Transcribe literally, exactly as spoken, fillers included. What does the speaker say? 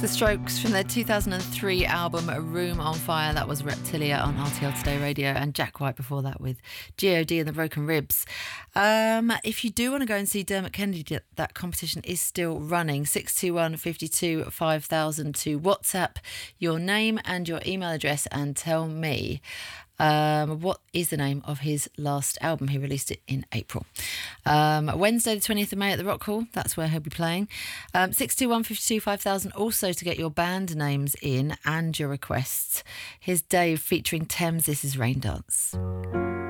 The Strokes from their two thousand three album Room on Fire. That was Reptilia on R T L Today Radio, and Jack White before that with G O D and the Broken Ribs. Um, if you do want to go and see Dermot Kennedy, that competition is still running. six two one, five two, five thousand to WhatsApp your name and your email address and tell me Um, what is the name of his last album? He released it in April. Um, Wednesday the twentieth of May at the Rock Hall. That's where he'll be playing. Um, six two one, five two, five thousand also to get your band names in and your requests. Here's Dave featuring Thames. This is Rain Dance.